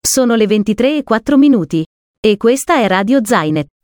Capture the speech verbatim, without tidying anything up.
Sono le ventitré e quattro minuti. E questa è Radio Zainet.